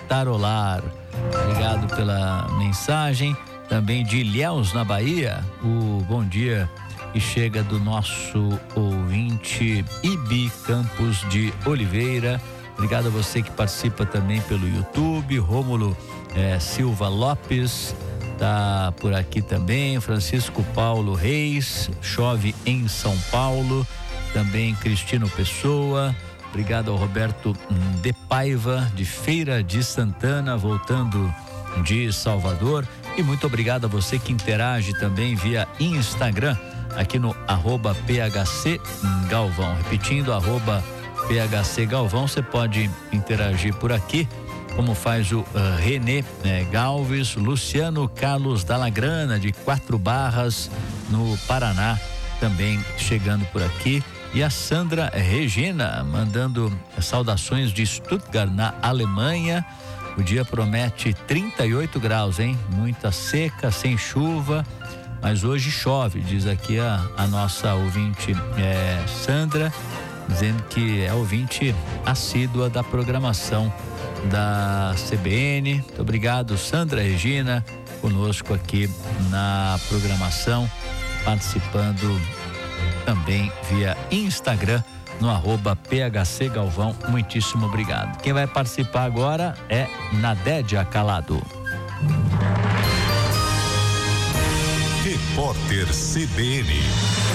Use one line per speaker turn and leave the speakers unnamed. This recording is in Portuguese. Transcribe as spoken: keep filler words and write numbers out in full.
cantarolar. Obrigado pela mensagem. Também de Ilhéus, na Bahia, o bom dia que chega do nosso ouvinte Ibi Campos de Oliveira. Obrigado a você que participa também pelo YouTube. Rômulo eh, Silva Lopes tá por aqui também. Francisco Paulo Reis, chove em São Paulo. Também Cristino Pessoa. Obrigado ao Roberto de Paiva, de Feira de Santana, voltando de Salvador. E muito obrigado a você que interage também via Instagram, aqui no arroba P H C Galvão. Repetindo, arroba P H C Galvão, você pode interagir por aqui, como faz o uh, Renê né, Galves, Luciano Carlos Dalagrana, de Quatro Barras, no Paraná, também chegando por aqui. E a Sandra Regina, mandando saudações de Stuttgart, na Alemanha. O dia promete trinta e oito graus, hein? Muita seca, sem chuva, mas hoje chove, diz aqui a, a nossa ouvinte é, Sandra, dizendo que é ouvinte assídua da programação da C B N. Muito obrigado, Sandra Regina, conosco aqui na programação, participando também via Instagram, no arroba P H C Galvão. Muitíssimo obrigado. Quem vai participar agora é Nadédia Calado.
Repórter C B N.